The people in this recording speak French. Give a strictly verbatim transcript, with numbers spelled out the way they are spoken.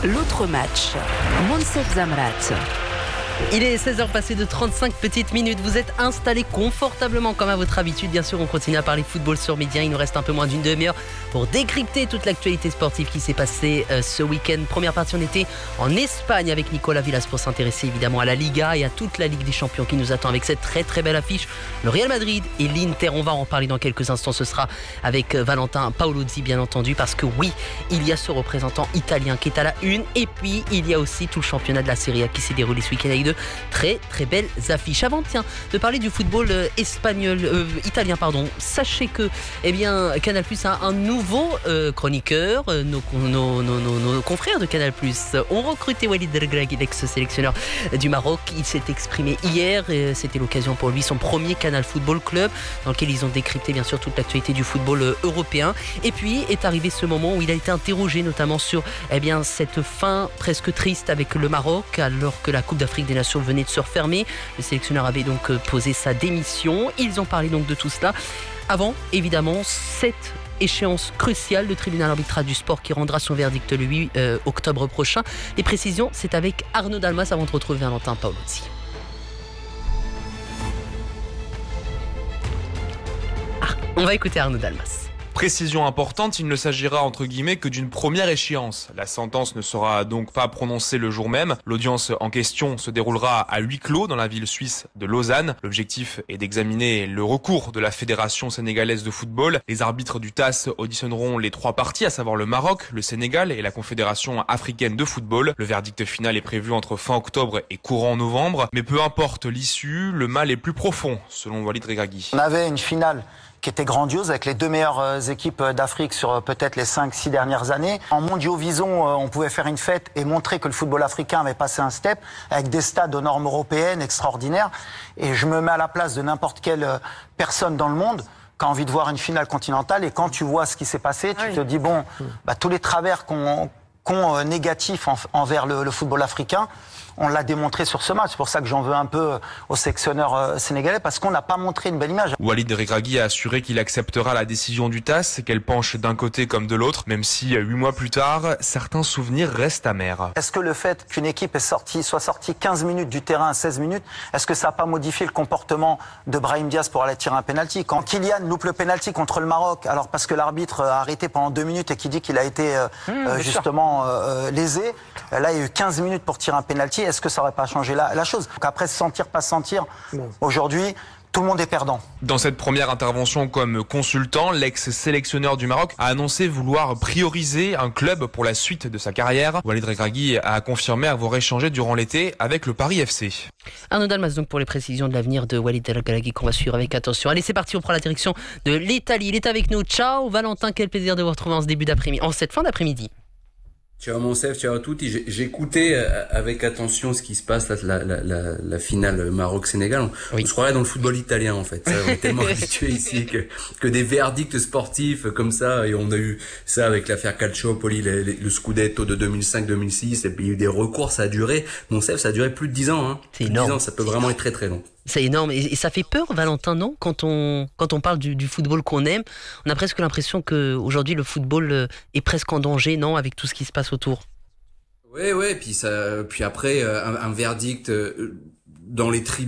L'autre match, Monsef Zamrat. Il est seize heures passées de trente-cinq petites minutes. Vous êtes installés confortablement comme à votre habitude. Bien sûr, on continue à parler football sur Média. Il nous reste un peu moins d'une demi-heure pour décrypter toute l'actualité sportive qui s'est passée euh, ce week-end. Première partie, on était en Espagne avec Nicolas Villas pour s'intéresser évidemment à la Liga et à toute la Ligue des Champions qui nous attend avec cette très très belle affiche. Le Real Madrid et l'Inter, on va en parler dans quelques instants. Ce sera avec euh, Valentin Paolozzi bien entendu parce que oui, il y a ce représentant italien qui est à la une et puis il y a aussi tout le championnat de la Serie A qui s'est déroulé ce week-end avec de très très belles affiches. Avant tiens, de parler du football euh, espagnol, euh, italien pardon, sachez que eh bien, Canal+ a un nouveau euh, chroniqueur, euh, nos, nos, nos, nos, nos confrères de Canal+ ont recruté Walid Regragui, l'ex-sélectionneur du Maroc. Il s'est exprimé hier, et c'était l'occasion pour lui, son premier Canal Football Club, dans lequel ils ont décrypté bien sûr toute l'actualité du football euh, européen. Et puis est arrivé ce moment où il a été interrogé notamment sur eh bien, cette fin presque triste avec le Maroc, alors que la Coupe d'Afrique des Nations venait de se refermer. Le sélectionneur avait donc posé sa démission. Ils ont parlé donc de tout cela. Avant, évidemment, cette échéance cruciale, le tribunal arbitral du sport qui rendra son verdict le huit euh, octobre prochain. Les précisions, c'est avec Arnaud Dalmas avant de retrouver Valentin Paolozzi. Ah, on va écouter Arnaud Dalmas. Précision importante, il ne s'agira entre guillemets que d'une première échéance. La sentence ne sera donc pas prononcée le jour même. L'audience en question se déroulera à huis clos dans la ville suisse de Lausanne. L'objectif est d'examiner le recours de la Fédération sénégalaise de football. Les arbitres du T A S auditionneront les trois parties, à savoir le Maroc, le Sénégal et la Confédération africaine de football. Le verdict final est prévu entre fin octobre et courant novembre. Mais peu importe l'issue, le mal est plus profond, selon Walid Regragui. On avait une finale qui était grandiose avec les deux meilleures équipes d'Afrique sur peut-être les cinq six dernières années. En Mondiaux Vision, on pouvait faire une fête et montrer que le football africain avait passé un step avec des stades aux normes européennes extraordinaires. Et je me mets à la place de n'importe quelle personne dans le monde qui a envie de voir une finale continentale. Et quand tu vois ce qui s'est passé, tu oui. te dis, bon, bah, tous les travers qu'on qu'ont euh, négatifs en, envers le, le football africain, on l'a démontré sur ce match. C'est pour ça que j'en veux un peu au sélectionneur euh, sénégalais, parce qu'on n'a pas montré une belle image. Walid Regragui a assuré qu'il acceptera la décision du T A S, qu'elle penche d'un côté comme de l'autre, même si huit mois plus tard, certains souvenirs restent amers. Est-ce que le fait qu'une équipe est sortie, soit sortie quinze minutes du terrain à seize minutes, est-ce que ça n'a pas modifié le comportement de Brahim Diaz pour aller tirer un pénalty? Quand Kylian loupe le pénalty contre le Maroc, alors parce que l'arbitre a arrêté pendant deux minutes et qui dit qu'il a été euh, mmh, euh, justement euh, lésé, là il y a eu quinze minutes pour tirer un pénalty. Est-ce que ça n'aurait pas changé la, la chose? Donc après, se sentir, pas se sentir, bon. Aujourd'hui, tout le monde est perdant. Dans cette première intervention comme consultant, l'ex-sélectionneur du Maroc a annoncé vouloir prioriser un club pour la suite de sa carrière. Walid Regragui a confirmé avoir échangé durant l'été avec le Paris F C. Arnaud Dalmas donc pour les précisions de l'avenir de Walid Regragui qu'on va suivre avec attention. Allez, c'est parti, on prend la direction de l'Italie. Il est avec nous. Ciao Valentin, quel plaisir de vous retrouver en ce début d'après-midi, en cette fin d'après-midi. Ciao Monsef, ciao à tutti. J'écoutais avec attention ce qui se passe, la, la, la, la finale Maroc-Sénégal. On, oui. on se croirait dans le football italien en fait. Ça, on est tellement habitué ici que, que des verdicts sportifs comme ça, et on a eu ça avec l'affaire Calciopoli, le, le Scudetto de deux mille cinq deux mille six, et puis il y a eu des recours, ça a duré. Monsef, ça a duré plus de dix ans. Hein. C'est énorme. dix ans, ça peut vraiment être très très long. C'est énorme et ça fait peur, Valentin, non? Quand on quand on parle du, du football qu'on aime, on a presque l'impression que aujourd'hui le football est presque en danger, non, avec tout ce qui se passe autour. Ouais, ouais, puis ça, puis après un, un verdict dans les tribunaux.